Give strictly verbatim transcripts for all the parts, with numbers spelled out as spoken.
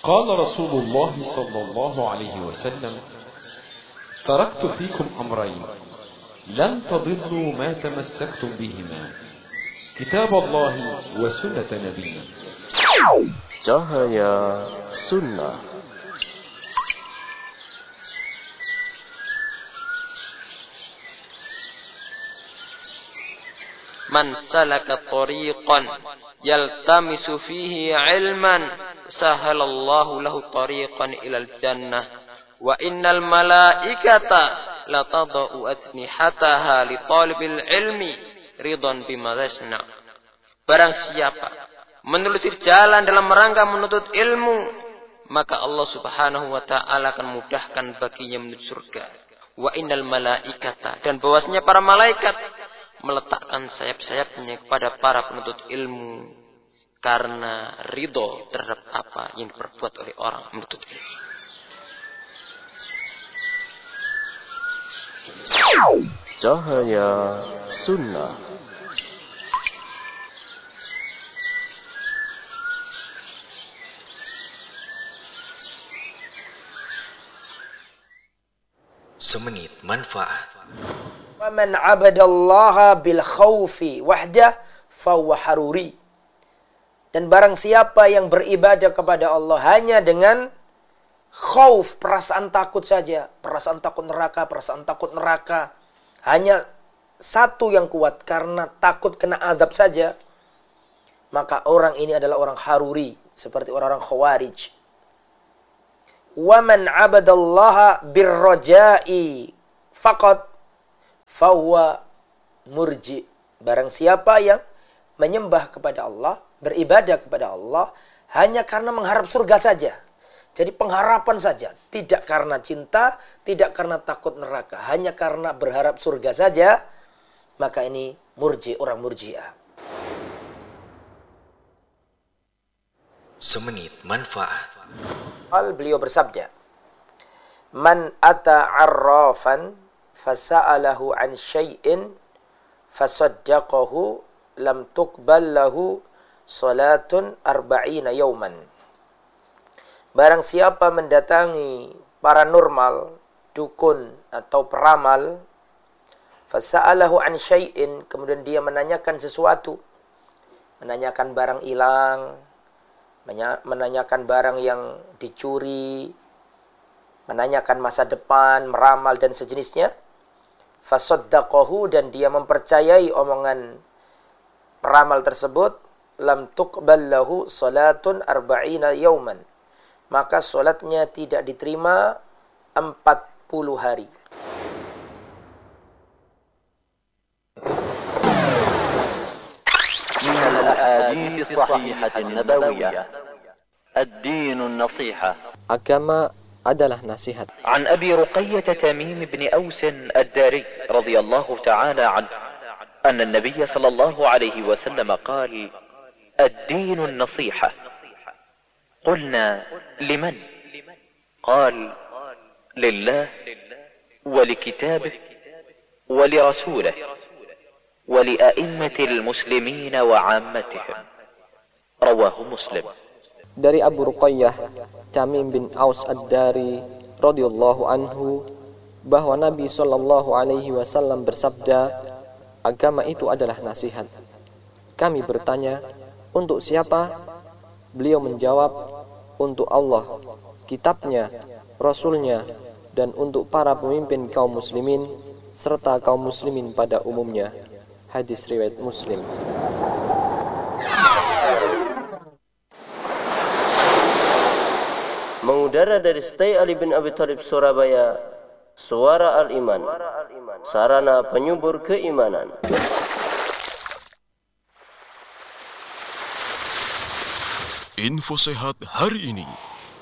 قال رسول الله صلى الله عليه وسلم تركت فيكم أمرين لن تضلوا ما تمسكتم بهما كتاب الله وسنة نبينا. Cahaya Sunnah. Man salaka tariqan yaltamisu fihi ilman sahalallahu lahu tariqan ilal jannah wa innal malaikata latadau ajnihataha li talibil ilmi ridwan bima yasna. Barang siapa menelusuri jalan dalam rangka menuntut ilmu, maka Allah Subhanahu wa taala akan mudahkan baginya menuju surga. Wa innal malaikata, dan bahwasanya para malaikat meletakkan sayap-sayapnya kepada para penuntut ilmu karena ridho terhadap apa yang diperbuat oleh orang menuntut ilmu. Cahaya Sunnah. Semenit manfaat. Waman abadallaha bil khawfi wahdah fahuwa haruri. Dan barang siapa yang beribadah kepada Allah hanya dengan khauf, perasaan takut saja, perasaan takut neraka, perasaan takut neraka, hanya satu yang kuat karena takut kena azab saja, maka orang ini adalah orang haruri, seperti orang-orang khawarij. Waman abadallaha birroja'i faqat fahuwa murji. Barang siapa yang menyembah kepada Allah, beribadah kepada Allah hanya karena mengharap surga saja, jadi pengharapan saja, tidak karena cinta, tidak karena takut neraka, hanya karena berharap surga saja, maka ini murji, orang murji'ah. Semenit manfaat. Al beliau bersabda, man ata arrafan fasa'alahu an syai'in fasaddaqahu lam tuqbal lahu salatun arba'ina yauman. Barang siapa mendatangi paranormal, dukun atau peramal, fasa'alahu an syai'in, kemudian dia menanyakan sesuatu, menanyakan barang hilang, menanyakan barang yang dicuri, menanyakan masa depan, meramal dan sejenisnya, fasaddaqahu, dan dia mempercayai omongan peramal tersebut, lam tuqbal lahu salatun arba'ina yauman, maka salatnya tidak diterima empat puluh hari. من الأحاديث الصحيحة النبوية الدين النصيحة. Agama adalah nasihat. عن أبي رقية تميم بن أوس الداري رضي الله تعالى عنه أن النبي صلى الله عليه وسلم قال الدين النصيحة. قلنا لمن؟ قال لله ولكتابه ولرسوله ولأئمة المسلمين وعامتهم. رواه مسلم. Dari Abu Ruqayyah Tamim bin Aus Ad-Dari radhiyallahu anhu bahwa Nabi sallallahu alaihi wasallam bersabda, agama itu adalah nasihat. Kami bertanya, untuk siapa? Beliau menjawab, untuk Allah, kitabnya, rasulnya, dan untuk para pemimpin kaum muslimin serta kaum muslimin pada umumnya. Hadis riwayat Muslim. Mengudara dari Stay Ali bin Abi Thalib Surabaya, Suara Al-Iman, sarana penyubur keimanan. Info sehat hari ini.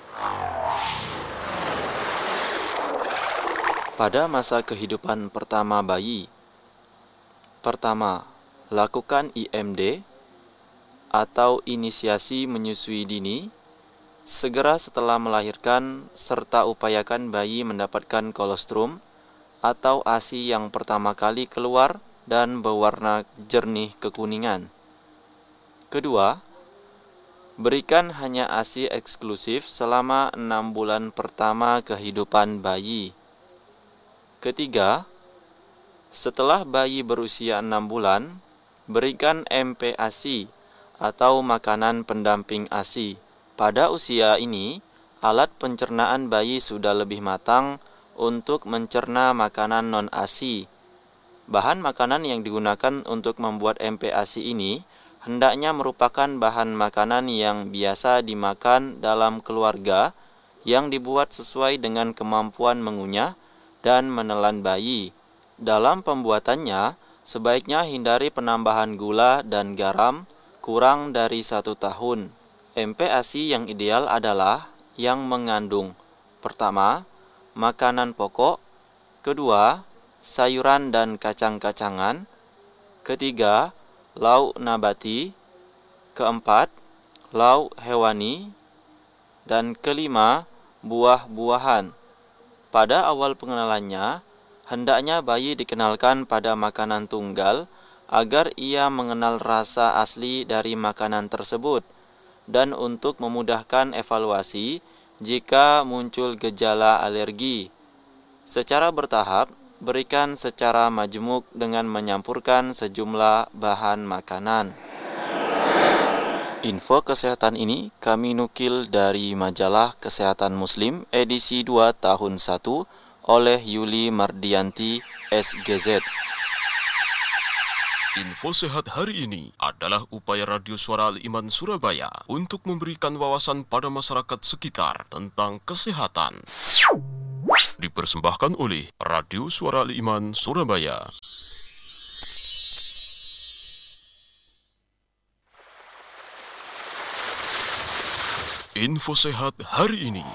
Pada masa kehidupan pertama bayi, pertama, lakukan I M D atau inisiasi menyusui dini segera setelah melahirkan, serta upayakan bayi mendapatkan kolostrum atau A S I yang pertama kali keluar dan berwarna jernih kekuningan. Kedua, Berikan hanya ASI eksklusif selama enam bulan pertama kehidupan bayi. Ketiga, setelah bayi berusia enam bulan, berikan M P ASI atau makanan pendamping ASI. Pada usia ini, alat pencernaan bayi sudah lebih matang untuk mencerna makanan non-ASI. Bahan makanan yang digunakan untuk membuat M P ASI ini hendaknya merupakan bahan makanan yang biasa dimakan dalam keluarga yang dibuat sesuai dengan kemampuan mengunyah dan menelan bayi. Dalam pembuatannya, sebaiknya hindari penambahan gula dan garam kurang dari satu tahun. M P ASI yang ideal adalah yang mengandung: pertama, makanan pokok; kedua, sayuran dan kacang-kacangan; ketiga, lauk nabati; keempat, lauk hewani; dan kelima, buah-buahan. Pada awal pengenalannya, hendaknya bayi dikenalkan pada makanan tunggal agar ia mengenal rasa asli dari makanan tersebut, dan untuk memudahkan evaluasi jika muncul gejala alergi. Secara bertahap, berikan secara majmuk dengan menyampurkan sejumlah bahan makanan. Info kesehatan ini kami nukil dari majalah Kesehatan Muslim edisi dua tahun satu oleh Yuli Mardianti S G Z. Info sehat hari ini adalah upaya Radio Suara Al-Iman Surabaya untuk memberikan wawasan pada masyarakat sekitar tentang kesehatan. Dipersembahkan oleh Radio Suara Al-Iman Surabaya. Info sehat hari ini.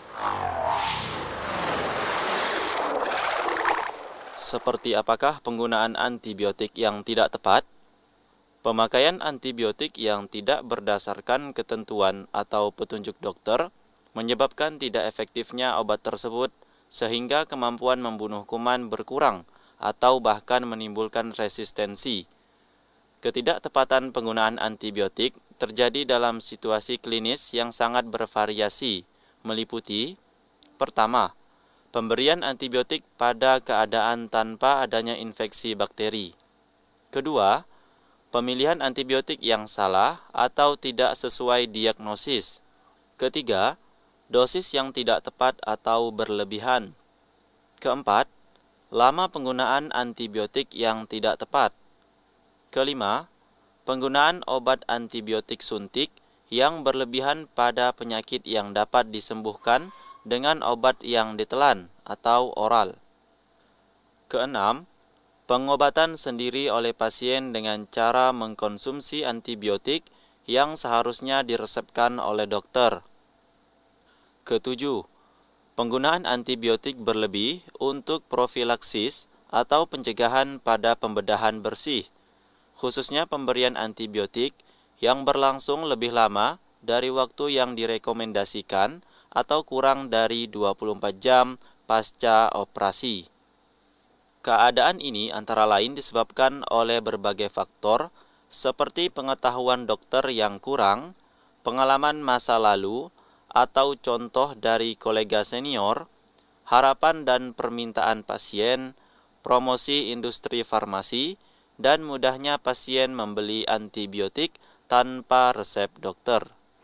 Seperti apakah penggunaan antibiotik yang tidak tepat? Pemakaian antibiotik yang tidak berdasarkan ketentuan atau petunjuk dokter menyebabkan tidak efektifnya obat tersebut sehingga kemampuan membunuh kuman berkurang atau bahkan menimbulkan resistensi. Ketidaktepatan penggunaan antibiotik terjadi dalam situasi klinis yang sangat bervariasi, meliputi: pertama, pemberian antibiotik pada keadaan tanpa adanya infeksi bakteri. Kedua, pemilihan antibiotik yang salah atau tidak sesuai diagnosis. Ketiga, dosis yang tidak tepat atau berlebihan. Keempat, lama penggunaan antibiotik yang tidak tepat. Kelima, penggunaan obat antibiotik suntik yang berlebihan pada penyakit yang dapat disembuhkan dengan obat yang ditelan atau oral. Keenam, pengobatan sendiri oleh pasien dengan cara mengkonsumsi antibiotik yang seharusnya diresepkan oleh dokter. Ketujuh, penggunaan antibiotik berlebih untuk profilaksis atau pencegahan pada pembedahan bersih, khususnya pemberian antibiotik yang berlangsung lebih lama dari waktu yang direkomendasikan atau kurang dari dua puluh empat jam pasca operasi. Keadaan ini antara lain disebabkan oleh berbagai faktor seperti pengetahuan dokter yang kurang, pengalaman masa lalu, atau contoh dari kolega senior, harapan dan permintaan pasien, promosi industri farmasi, dan mudahnya pasien membeli antibiotik tanpa resep dokter.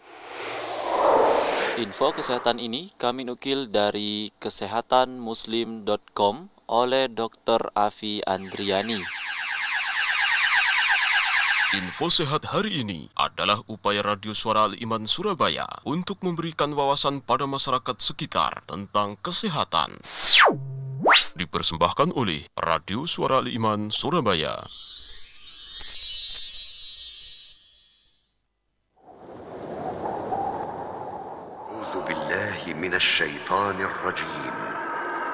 Info kesehatan ini kami nukil dari kesehatan muslim dot com oleh dokter Afi Andriani. Info sehat hari ini adalah upaya Radio Suara Al-Iman Surabaya untuk memberikan wawasan pada masyarakat sekitar tentang kesehatan. Dipersembahkan oleh Radio Suara Al-Iman Surabaya. A'udzu billahi minasy syaithanir rajim.